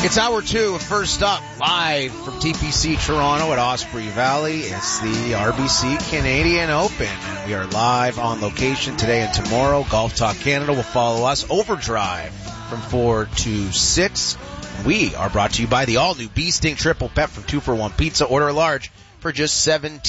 It's hour two of First Up, live from TPC Toronto at Osprey Valley. It's the RBC Canadian Open, and we are live on location today and tomorrow. Golf Talk Canada will follow us. Overdrive from 4 to 6. We are brought to you by the all-new Bee Sting Triple Pep from 2-for-1 Pizza. Order a large for just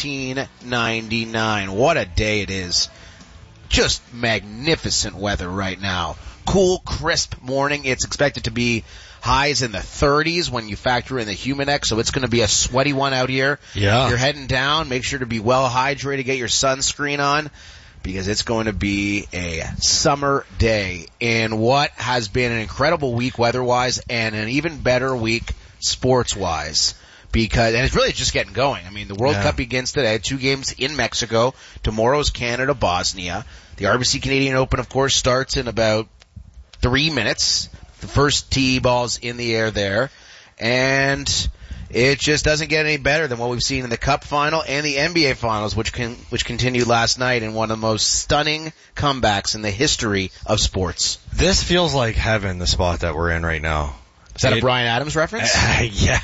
$17.99. What a day it is. Just magnificent weather right now. Cool, crisp morning. It's expected to be highs in the 30s when you factor in the Humidex, so it's going to be a sweaty one out here. Yeah. If you're heading down, make sure to be well hydrated, get your sunscreen on, because it's going to be a summer day in what has been an incredible week weather-wise and an even better week sports-wise. And it's really just getting going. I mean, the World Cup begins today, 2 games in Mexico. Tomorrow's Canada, Bosnia. The RBC Canadian Open, of course, starts in about 3 minutes. The first tee ball's in the air there. And it just doesn't get any better than what we've seen in the Cup final and the NBA finals, which continued last night in one of the most stunning comebacks in the history of sports. This feels like heaven, the spot that we're in right now. Is that a Bryan Adams reference? Yeah.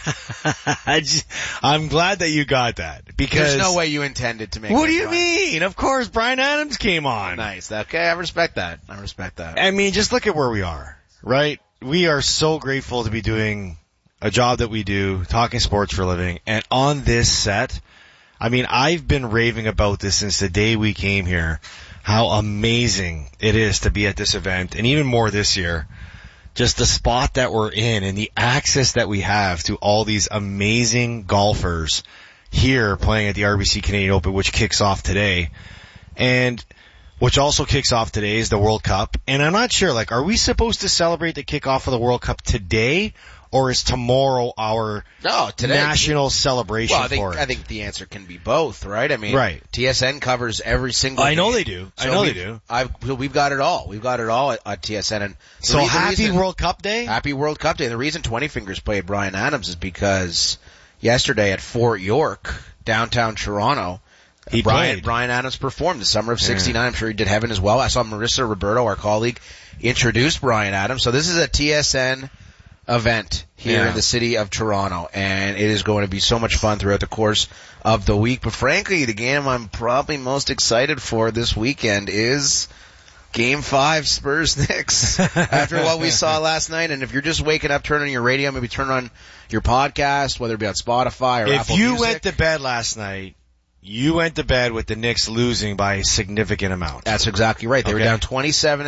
I'm glad that you got that, because there's no way you intended to make What do you mean? Of course, Bryan Adams came on. Nice. Okay, I respect that. I mean, just look at where we are, right? We are so grateful to be doing a job that we do, talking sports for a living, and on this set, I mean, I've been raving about this since the day we came here, how amazing it is to be at this event, and even more this year. Just the spot that we're in and the access that we have to all these amazing golfers here playing at the RBC Canadian Open, which kicks off today. And which also kicks off today is the World Cup. And I'm not sure, are we supposed to celebrate the kickoff of the World Cup today? Or is tomorrow our national celebration for it? I think the answer can be both, right? I mean, right. TSN covers every single I know game. they do. We've got it all. We've got it all at TSN. And so happy World Cup Day? Happy World Cup Day. And the reason 20 Fingers played Bryan Adams is because yesterday at Fort York, downtown Toronto, Bryan Adams performed the summer of 69. I'm sure he did heaven as well. I saw Marissa Roberto, our colleague, introduce Bryan Adams. So this is a TSN event here in the city of Toronto, and it is going to be so much fun throughout the course of the week. But frankly, the game I'm probably most excited for this weekend is Game 5 Spurs-Knicks after what we saw last night. And if you're just waking up, turn on your radio, maybe turn on your podcast, whether it be on Spotify or Apple Music. If you went to bed last night, you went to bed with the Knicks losing by a significant amount. That's exactly right. They were down 27